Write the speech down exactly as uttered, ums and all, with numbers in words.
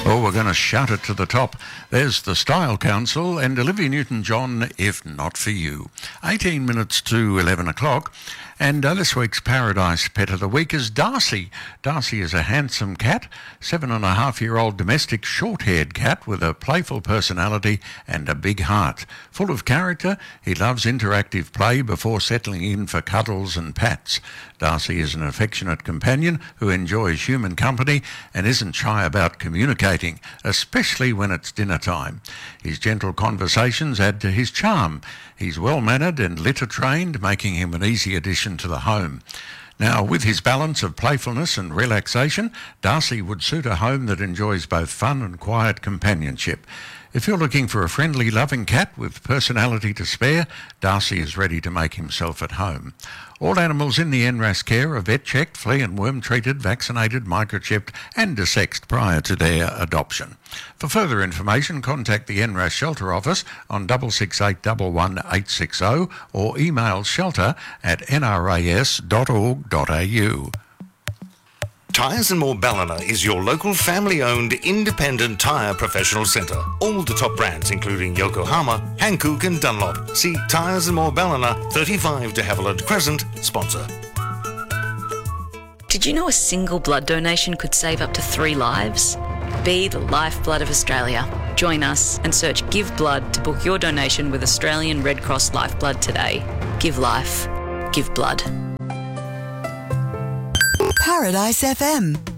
Oh, we're going to shout it to the top. There's the Style Council and Olivia Newton-John, If Not For You. eighteen minutes to eleven o'clock. And uh, this week's Paradise Pet of the Week is Darcy. Darcy is a handsome cat, seven and a half year old domestic short-haired cat with a playful personality and a big heart. Full of character, he loves interactive play before settling in for cuddles and pats. Darcy is an affectionate companion who enjoys human company and isn't shy about communicating, especially when it's dinner time. His gentle conversations add to his charm. He's well-mannered and litter-trained, making him an easy addition to the home. Now, with his balance of playfulness and relaxation, Darcy would suit a home that enjoys both fun and quiet companionship. If you're looking for a friendly, loving cat with personality to spare, Darcy is ready to make himself at home. All animals in the N R A S care are vet-checked, flea and worm-treated, vaccinated, microchipped and desexed prior to their adoption. For further information, contact the N R A S Shelter Office on six six eight one one eight six zero or email shelter at n r a s dot org dot a u. Tyres and More Ballina is your local family-owned independent tyre professional centre. All the top brands including Yokohama, Hankook and Dunlop. See Tyres and More Ballina, thirty-five de Havilland Crescent, sponsor. Did you know a single blood donation could save up to three lives? Be the lifeblood of Australia. Join us and search Give Blood to book your donation with Australian Red Cross Lifeblood today. Give life. Give blood. Paradise F M.